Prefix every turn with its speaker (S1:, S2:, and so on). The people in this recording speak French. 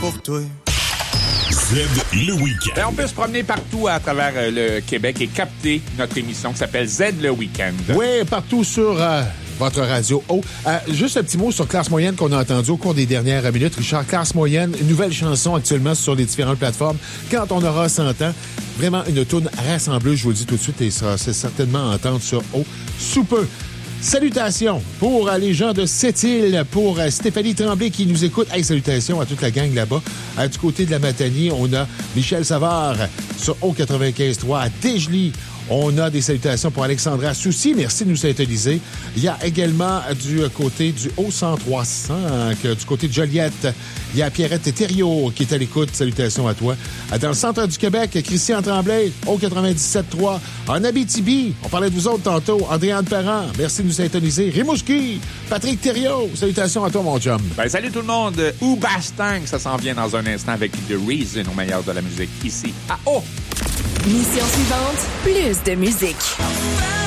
S1: pour toi.
S2: Z le week-end.
S3: Ben, on peut se promener partout à travers le Québec et capter notre émission qui s'appelle Z le week-end.
S4: Oui, partout sur votre radio. Juste un petit mot sur Classe Moyenne qu'on a entendu au cours des dernières minutes. Richard, Classe Moyenne, une nouvelle chanson actuellement sur les différentes plateformes. Quand on aura 100 ans, vraiment une toune rassembleuse, je vous le dis tout de suite, et ça, c'est certainement à entendre sur sous peu. Salutations pour les gens de Sept-Îles, pour Stéphanie Tremblay qui nous écoute. Hey, salutations à toute la gang là-bas. Du côté de la Matanie, on a Michel Savard sur O95.3 à Dégelée. On a des salutations pour Alexandra Soucy. Merci de nous synthétiser. Il y a également du côté du O103.5, du côté de Joliette, il y a Pierrette Thériault qui est à l'écoute. Salutations à toi. Dans le centre du Québec, Christian Tremblay, O97.3. En Abitibi, on parlait de vous autres tantôt. Andréane Perrin, merci de nous synthétiser. Rimouski, Patrick Thériault, salutations à toi, mon chum.
S3: Ben, salut tout le monde. Oubastang, ça s'en vient dans un instant avec The Reason au meilleur de la musique ici à O.
S5: Mission suivante, plus de musique.